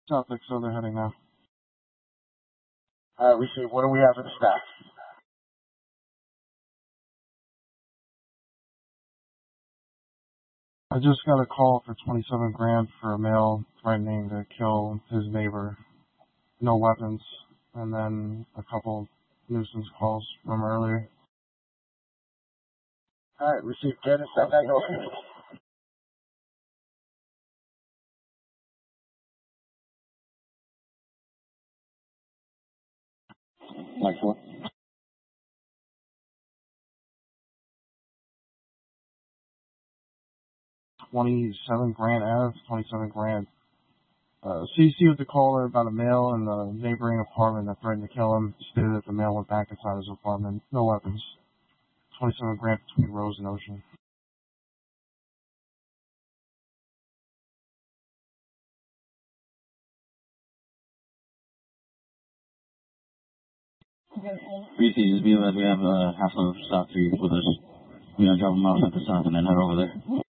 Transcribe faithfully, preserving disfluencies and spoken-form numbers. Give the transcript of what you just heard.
South Lake, so they're heading now. Uh, receive. What do we have for the staff? I just got a call for twenty-seven grand for a male threatening to kill his neighbor. No weapons. And then a couple nuisance calls from earlier. Alright, receive. Get us that over. Like four. twenty-seven grand F, twenty-seven grand. Uh, C C with the caller about a male in the neighboring apartment that threatened to kill him. Stated that the male went back inside his apartment. No weapons. twenty-seven grand between Rose and Ocean. Reese, just be that we have uh, half of South Street with us. We're gonna drop them off at the south and then head over there.